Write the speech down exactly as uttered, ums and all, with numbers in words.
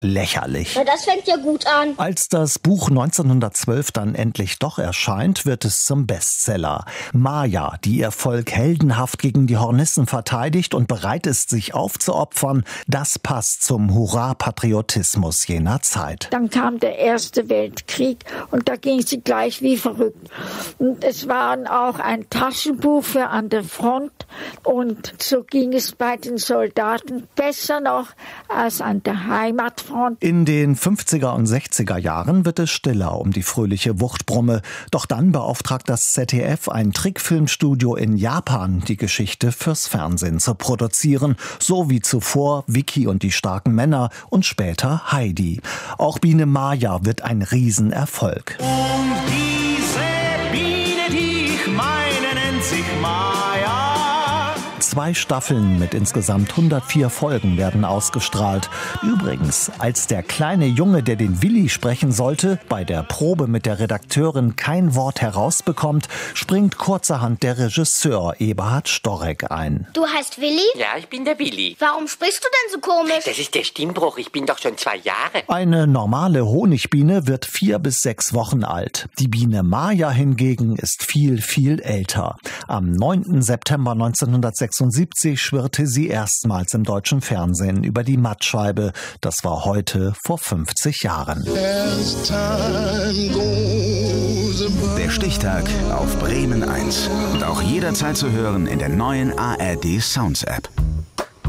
lächerlich. Na, das fängt ja gut an. Als das Buch neunzehnhundertzwölf dann endlich doch erscheint, wird es zum Bestseller. Maya, die ihr Volk heldenhaft gegen die Hornissen verteidigt und bereit ist, sich aufzuopfern, das passt zum Hurra-Patriotismus jener Zeit. Dann kam der Erste Weltkrieg und da ging sie gleich wie verrückt. Und es war auch ein Taschenbuch für an der Front und so ging es bei den Soldaten besser noch als an der Heimatfront. In den fünfziger und sechziger Jahren wird es stiller um die fröhliche Wuchtbrumme. Doch dann beauftragt das Z D F ein Trickfilmstudio in Japan, die Geschichte fürs Fernsehen zu produzieren. So wie zuvor Vicky und die starken Männer und später Heidi. Auch Biene Maya wird ein Riesenerfolg. Und diese Biene, die ich meine, nennt sich Maya. Zwei Staffeln mit insgesamt hundertvier Folgen werden ausgestrahlt. Übrigens, als der kleine Junge, der den Willi sprechen sollte, bei der Probe mit der Redakteurin kein Wort herausbekommt, springt kurzerhand der Regisseur Eberhard Storek ein. Du heißt Willi? Ja, ich bin der Willi. Warum sprichst du denn so komisch? Das ist der Stimmbruch, ich bin doch schon zwei Jahre. Eine normale Honigbiene wird vier bis sechs Wochen alt. Die Biene Maya hingegen ist viel, viel älter. Am neunten September neunzehnhundertsechsundsiebzig schwirrte sie erstmals im deutschen Fernsehen über die Mattscheibe. Das war heute vor fünfzig Jahren. Der Stichtag auf Bremen eins. Und auch jederzeit zu hören in der neuen A R D Sounds App.